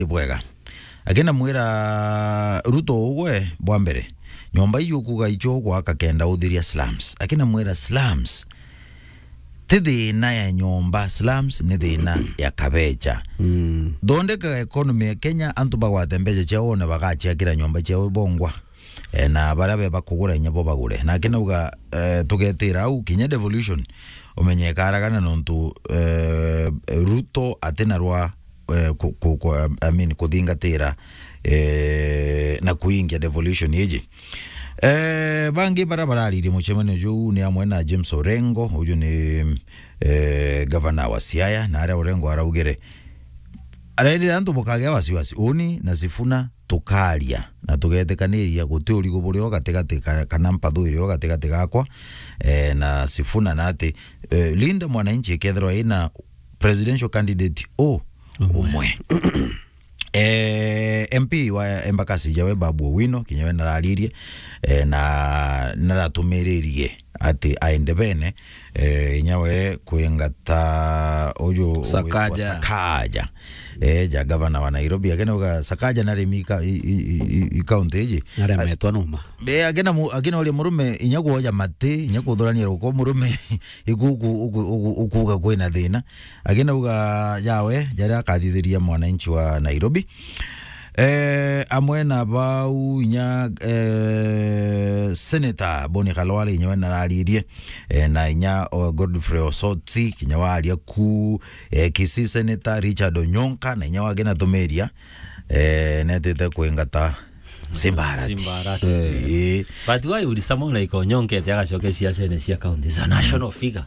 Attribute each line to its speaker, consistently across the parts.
Speaker 1: bwega agena mwera Ruto ugwe bwa mbere nyomba yukuga icho gwaka kenda uthiria slums akina mwera slums thina ya nyomba slums ni thina ya kabecha thondeka economy ya Kenya antu bagwate mbeca chao na bagachakira nyomba chao bongwa na barabe bakugura nyabo bagure na kinauga tugetira au kinya devolution umenye karagana nontu Ruto atena rwa kuthingatira na kuingia devolution yeje bangi barabarari muchemano juu ni amwe na James Orengo uyu ni governor wa Siaya na ara Orengo araugere arende antu bukagea wasiwasi uni na Sifuna tukaria na tugetekaniria guti urigo burio gategate kana mpathu irio gategate gakwa na Sifuna nate Linda mwananchi kethro ina presidential candidate umwe MP wa Embakasi jawe Babu Owino kinyawe nararirie na naratumirerie ati aende bene nyawe kuengata ojo Sakaja ja governor wa Nairobi agena Sakaja na remika i county eje
Speaker 2: aremetwa numa
Speaker 1: agena ule murume inyagoja mate inyagothorania roko murume ukuga kwena thina agena uga yawe jara kathithiria mwananchi wa Nairobi amwe na bau nya Senator Boni Khalwale nyawe nararirie na nya Godfrey Osotsi kinyawa alia ku Kisii Senator Richard Onyonka na nyawa gena tumeria netete kuengata Simbarati.
Speaker 3: But why would someone like Onyonka tiagacoke siasa ne cia county is a national figure?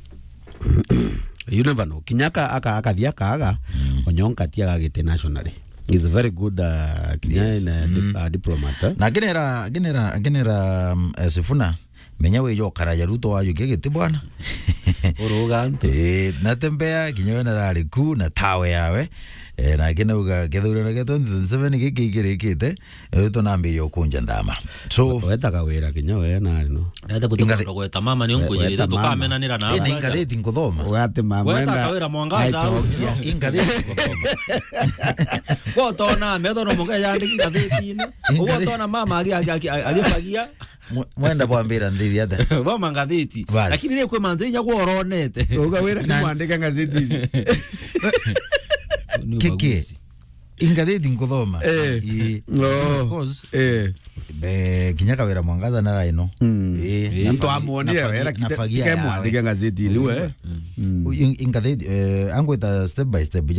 Speaker 2: You never know. Kinyaka akathia kaga Onyonka tiagagite nationally. He's a very good diplomat.
Speaker 1: Na genera Sifuna menyawe yo karaja Ruto wayo gegete bwana.
Speaker 3: Orogante.
Speaker 1: Natembea kinyawe na rariku na tawe yawe. Na kena uga gethura na geto 7 gikirekete to nambirio kunja ndama so
Speaker 2: weta kawira kinyawe na no
Speaker 3: nda butuka gweta mama ni unkuyirira tukamenanira na
Speaker 1: aba ingazeti nkuthoma
Speaker 2: wate mama
Speaker 3: weta kawira mwangaza
Speaker 1: ingazeti nkuthoma
Speaker 3: wotona methono munga yandiki ngazeti ine wotona mama agifagia
Speaker 1: mwenda bwambira ndithi ata
Speaker 3: boma ngazeti lakini ni kwe manzo nya gworonete
Speaker 2: ugawira ni mwandika ngazeti
Speaker 1: keke ingazeti nkuthoma of course kinyaka wera mwangaza na raino
Speaker 2: mtu amuonia wera nafagia mwandika ngazeti liwe
Speaker 1: ingazeti angweta step by step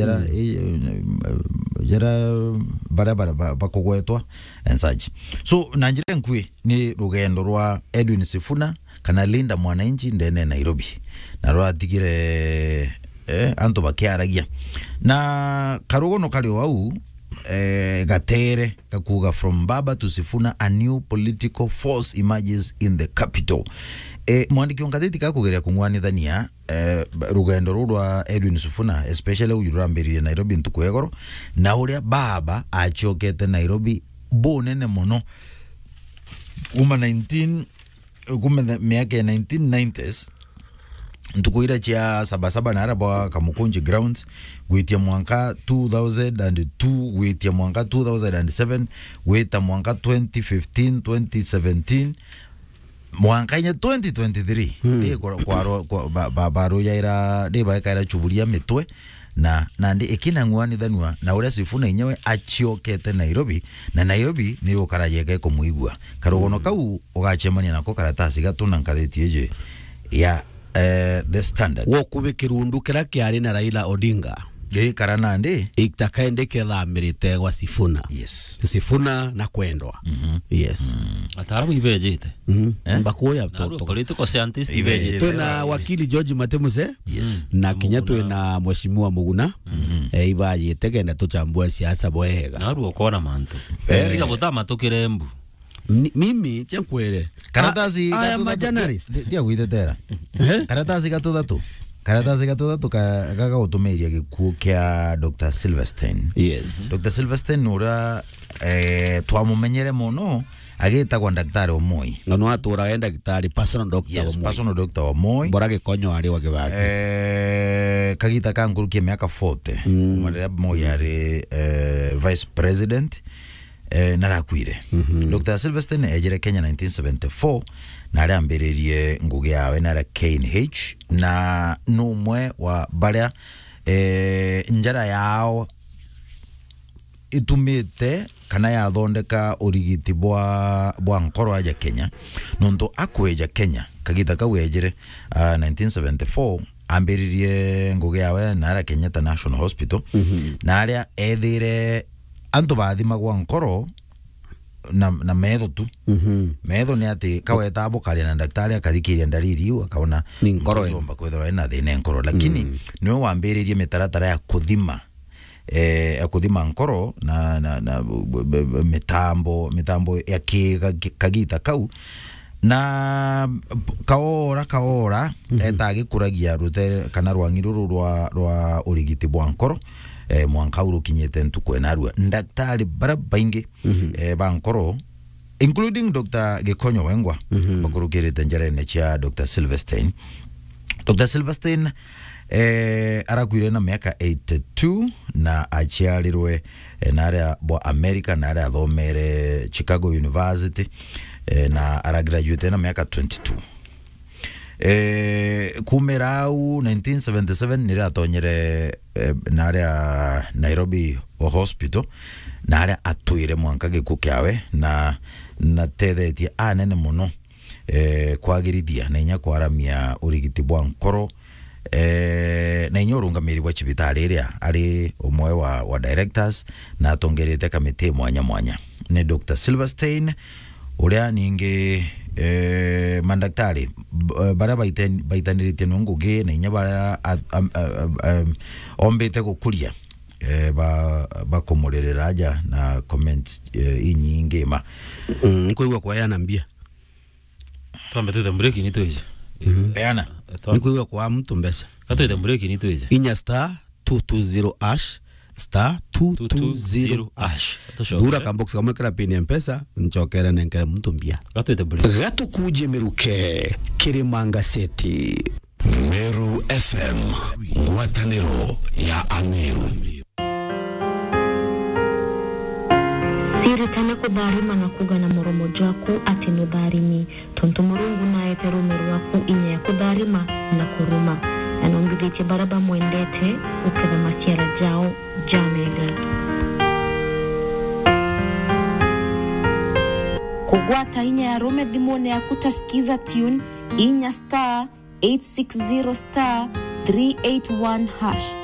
Speaker 1: jara barabara bakugwetwa and such so nanjire nkui ni rugendo rwa Edwin Sifuna kana Linda mwananchi ndene Nairobi na rwa tigire anto bakiaragia na karogono kali wau gatere kakuga from Baba to Sifuna a new political force emerges in the capital mwandiki ngazeti kakugeria kungwanithania rugendo rwa Edwin Sifuna especially uyurambirire Nairobi ntukwegoro na uria Baba achokete Nairobi bonene mono kuma miaka 1990s ntukuira chia sabasaba na araba Kamukunji grounds gwitia mwanka 2002 gwitia mwanka 2007 gwita mwanka 2015 2017 mwanka nya 2023 kwa baro yaira deba kaira chuburia mitwe na ndi ekina ngwani dhanwa na ura Sifuna inyewe achiokete Nairobi na Nairobi ni ukarajeka kumuigwa karogono kau ugachemania nako karatasi gatuna nkatheti eje ya the Standard
Speaker 2: wokube kirundu kira kiari na Raila Odinga
Speaker 1: karana ndi
Speaker 2: itakaende kethamirite gwa Sifuna Sifuna na kwendwa
Speaker 3: atarabu ibejete
Speaker 2: bakoya
Speaker 3: political scientist ibejete
Speaker 2: tuna wakili George Matemuse na kinyatwe na mheshimiwa Muguna ibajete genda tuchambua siasa boega
Speaker 3: naru okona mantu ega botama tukirembu
Speaker 2: mimi chenkwere
Speaker 1: karatasi dia gwitetera karatasi gatutatu kaga utumiria gikuo kia Dr. Silverstein
Speaker 2: yes
Speaker 1: Dr. Silverstein ura twamumenyere muno agita kwa daktari Omoi
Speaker 2: ngano atura enda daktari personal doctor
Speaker 1: yes personal doctor Omoi
Speaker 2: borage konyo ari wake
Speaker 1: kagita kankuru kia miaka 40 mwadera Moi ari vice president narakwire Dr. Sylvester ejere Kenya 1974 nari ambiririe ngugi yawe nara KNH na numwe wa baria njara yao itumite kana yathondeka urigiti bwa nkoro aja Kenya nonto akweja Kenya kagita kawejere 1974 ambiririe ngugi yawe nara Kenyatta National Hospital naria ethire anto bathima gwa nkoro na medho tu medho ni ati kaweta abukari na daktari akathikiria ndariri akaona
Speaker 2: nkoro
Speaker 1: yomba kwethora ina thina nkoro lakini niwe wambiririe mitaratara ya kuthima nkoro na mitambo ya kagita kau na kaora etagikuragia rute kana rwangiruru rwa urigiti bwa nkoro mwanka urukinyete ntuko enarua daktari barabaingi bankoro including Dr. Gekonyo Wengwa bakurukirite njarene cha Dr. Silverstein arakwire na miaka 82 na achiarirwe narea bwa America narea thomere Chicago University na aragraduate na miaka 22 kumerau 1977 nira atonyere narea Nairobi Hospital narea atuire mwanka giku kiawe na tethetie anene muno kwagirithia na inya kwaramia urigiti bwa nkoro na inyorungamiri wa chibitari iria ari umwe wa directors na atongerete kamiti mwanya ni Dr. Silverstein uria ningi mandaktari bara baitanirite nungugi na inya bara ombete gukuria bakomorerera aja na comments inyingi ma
Speaker 2: nkuigwa kwa yana mbia
Speaker 3: twambete break ni toje
Speaker 1: yana
Speaker 2: nkuigwa kwa mtu mbesa
Speaker 3: katoe break ni toje
Speaker 2: inya *220# *220# dura kambox kama kala pini mpesa nchokera nenkere mtu mbia
Speaker 3: katoe break
Speaker 4: gato kuje meruke Kirimanga Seti Meru FM ngwataniro ya Ameru
Speaker 5: siri tana kudharima na kugana moromo jaku ati nudharimi tonto murungu na eteru meru waku inye kudharima na kuruma anongivite baraba mwendete ukeda masiara jao jamega
Speaker 6: kugwata inya ya rome dhimone ya kutasikiza tune inya *860*381#.